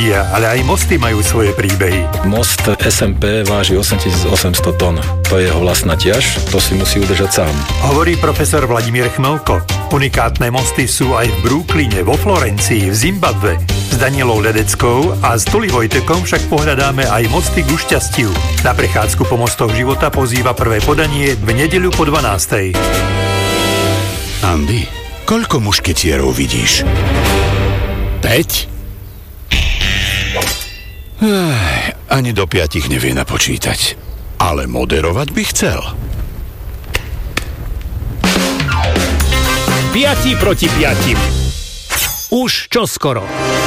ľudia, ale aj mosty majú svoje príbehy. Most SMP váži 8800 tón. To je jeho vlastná ťaž, to si musí udržať sám. Hovorí profesor Vladimír Chmelko. Unikátne mosty sú aj v Brooklyne, vo Florencii, v Zimbabwe. S Danielou Ledeckou a s Tuli Vojtekom však pohľadáme aj mosty k šťastiu. Na prechádzku po mostoch života pozýva prvé podanie v nedeľu po 12:00. Andy, koľko mušketierov vidíš? 5? Ani do 5 nevie napočítať. Ale moderovať by chcel. 5 proti 5. Už čoskoro.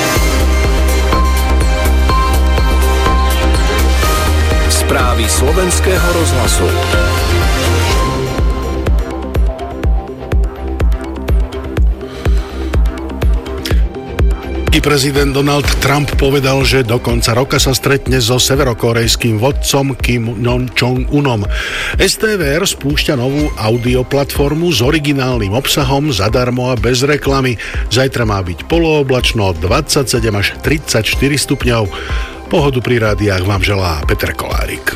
Správy Slovenského rozhlasu. I prezident Donald Trump povedal, že do konca roka sa stretne so severokórejským vodcom Kim Jong-unom. STVR spúšťa novú audioplatformu s originálnym obsahom zadarmo a bez reklamy. Zajtra má byť polooblačno 27 až 34 stupňov. Pohodu pri rádiách vám želá Peter Kolárik.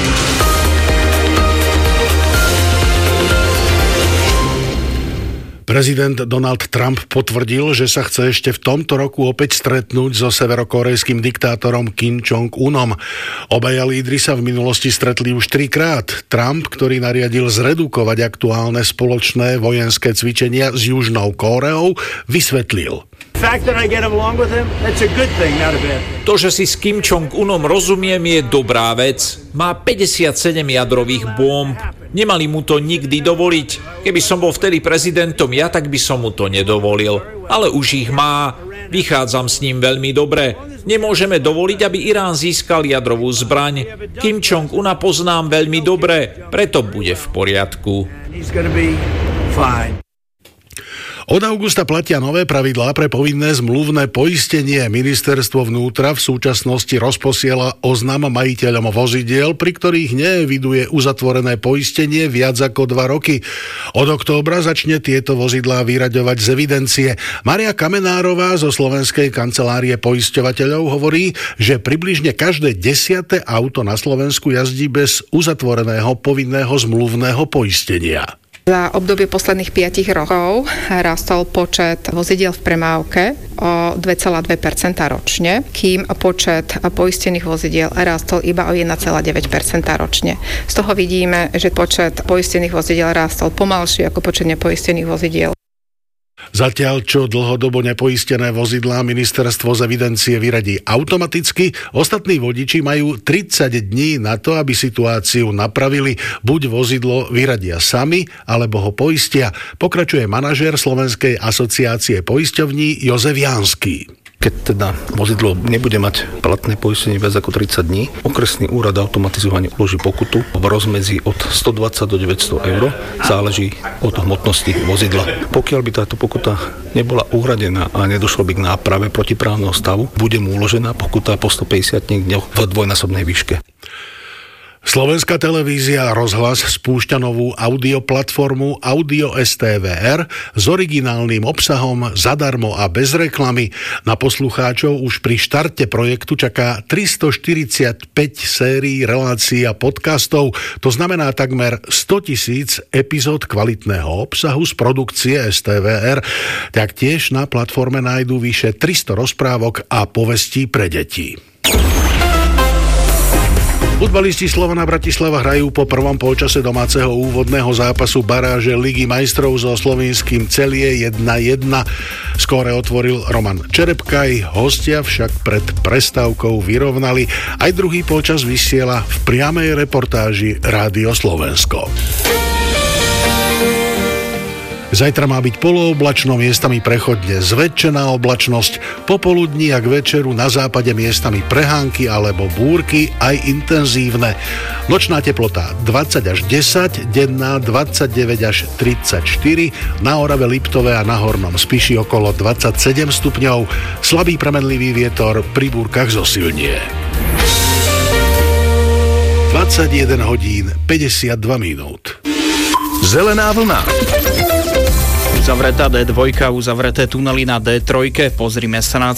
Prezident Donald Trump potvrdil, že sa chce ešte v tomto roku opäť stretnúť so severokórejským diktátorom Kim Jong-unom. Obaja lídri sa v minulosti stretli už 3-krát. Trump, ktorý nariadil zredukovať aktuálne spoločné vojenské cvičenia s Južnou Kóreou, vysvetlil. To, že si s Kim Jong-unom rozumiem, je dobrá vec. Má 57 jadrových bomb. Nemali mu to nikdy dovoliť. Keby som bol vtedy prezidentom ja, tak by som mu to nedovolil. Ale už ich má. Vychádzam s ním veľmi dobre. Nemôžeme dovoliť, aby Irán získal jadrovú zbraň. Kim Jong-una poznám veľmi dobre, preto bude v poriadku. Od augusta platia nové pravidlá pre povinné zmluvné poistenie. Ministerstvo vnútra v súčasnosti rozposiela oznam majiteľom vozidiel, pri ktorých neeviduje uzatvorené poistenie viac ako 2 roky. Od októbra začne tieto vozidlá vyraďovať z evidencie. Mária Kamenárová zo Slovenskej kancelárie poisťovateľov hovorí, že približne každé 10. auto na Slovensku jazdí bez uzatvoreného povinného zmluvného poistenia. Za obdobie posledných 5 rokov rastol počet vozidiel v premávke o 2,2% ročne, kým počet poistených vozidiel rastol iba o 1,9% ročne. Z toho vidíme, že počet poistených vozidiel rastol pomalšie ako počet nepoistených vozidiel. Zatiaľ, čo dlhodobo nepoistené vozidlá ministerstvo z evidencie vyradí automaticky, ostatní vodiči majú 30 dní na to, aby situáciu napravili. Buď vozidlo vyradia sami, alebo ho poistia. Pokračuje manažér Slovenskej asociácie poisťovní Jozef Janský. Keď teda vozidlo nebude mať platné poistenie viac ako 30 dní, okresný úrad automatizovane uloží pokutu v rozmedzi od 120 do 900 eur, záleží od hmotnosti vozidla. Pokiaľ by táto pokuta nebola uhradená a nedošlo by k náprave protiprávneho stavu, bude mu uložená pokuta po 150 dňoch v dvojnásobnej výške. Slovenská televízia a rozhlas spúšťa novú audioplatformu Audio STVR s originálnym obsahom zadarmo a bez reklamy. Na poslucháčov už pri štarte projektu čaká 345 sérií relácií a podcastov, to znamená takmer 100 000 epizód kvalitného obsahu z produkcie STVR. Taktiež na platforme nájdú vyše 300 rozprávok a povestí pre deti. Futbalisti Slovana Bratislava hrajú po prvom polčase domáceho úvodného zápasu baráže Ligy majstrov so slovinským Celie 1-1. Skóre otvoril Roman Čerepkaj, hostia však pred prestávkou vyrovnali. Aj druhý polčas vysiela v priamej reportáži Rádio Slovensko. Zajtra má byť polooblačno, miestami prechodne zväčšená oblačnosť, popoludní a k večeru na západe miestami prehánky alebo búrky, aj intenzívne. Nočná teplota 20 až 10, denná 29 až 34, na Orave, Liptove a na Hornom Spiši okolo 27 stupňov, slabý premenlivý vietor, pri búrkach zosilnie. 21 hodín 52 minút. Zelená vlna. Uzavretá D2, uzavreté tunely na D3, pozrime sa na